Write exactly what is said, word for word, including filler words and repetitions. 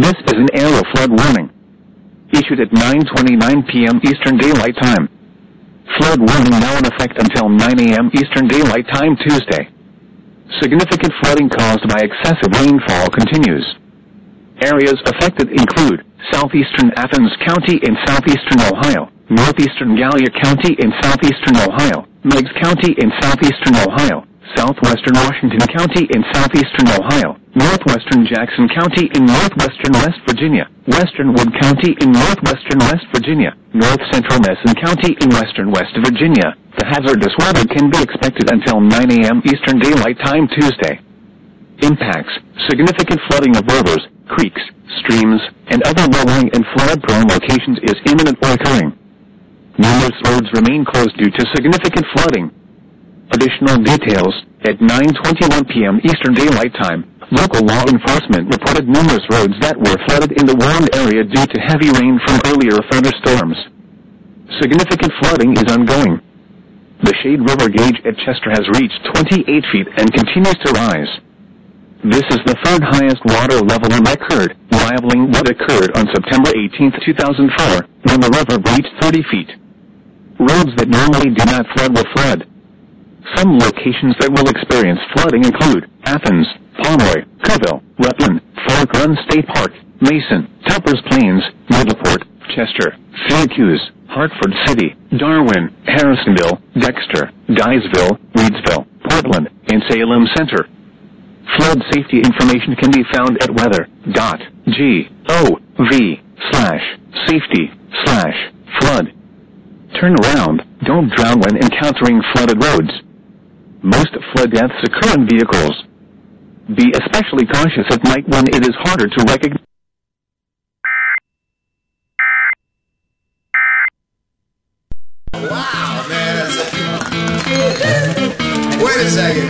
This is an area flood warning, issued at nine twenty-nine p m Eastern Daylight Time. Flood warning now in effect until nine a m Eastern Daylight Time Tuesday. Significant flooding caused by excessive rainfall continues. Areas affected include southeastern Athens County in southeastern Ohio, northeastern Gallia County in southeastern Ohio, Meigs County in southeastern Ohio, southwestern Washington County in southeastern Ohio, northwestern Jackson County in northwestern West Virginia, western Wood County in northwestern West Virginia, north central Mason County in western West Virginia. The hazardous weather can be expected until nine a m Eastern Daylight Time Tuesday. Impacts: significant flooding of rivers, creeks, streams, and other low-lying and flood-prone locations is imminent or occurring. Numerous roads remain closed due to significant flooding. Additional details: at nine twenty-one p m Eastern Daylight Time, local law enforcement reported numerous roads that were flooded in the warned area due to heavy rain from earlier thunderstorms. Significant flooding is ongoing. The Shade River gauge at Chester has reached twenty-eight feet and continues to rise. This is the third highest water level on record, rivaling what occurred on September eighteenth two thousand four, when the river reached thirty feet. Roads that normally do not flood will flood. Some locations that will experience flooding include Athens, Pomeroy, Kerrville, Rutland, Fork Run State Park, Mason, Tuppers Plains, Middleport, Chester, Syracuse, Hartford City, Darwin, Harrisonville, Dexter, Dyersville, Reedsville, Portland, and Salem Center. Flood safety information can be found at weather dot gov slash safety slash flood. Turn around, don't drown when encountering flooded roads. Most flood deaths occur in vehicles. Be especially cautious at night when it is harder to recognize. Wow, man. That's a... Wait a second.